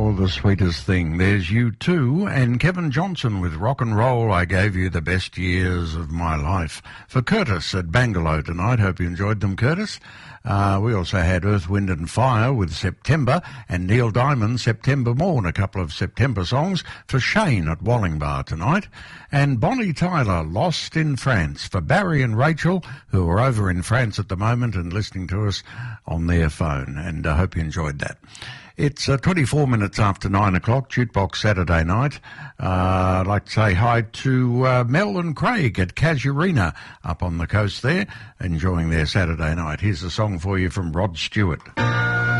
Oh, the sweetest thing. There's U2 and Kevin Johnson with Rock and Roll. I gave you the best years of my life. For Curtis at Bangalow tonight. Hope you enjoyed them, Curtis. We also had Earth, Wind and Fire with September and Neil Diamond, September Morn, a couple of September songs for Shane at Wallingbar tonight. And Bonnie Tyler, Lost in France, for Barry and Rachel, who are over in France at the moment and listening to us on their phone. And I hope you enjoyed that. It's 24 minutes after 9 o'clock, Jukebox Saturday night. I'd like to say hi to Mel and Craig at Casuarina up on the coast there, enjoying their Saturday night. Here's a song for you from Rod Stewart.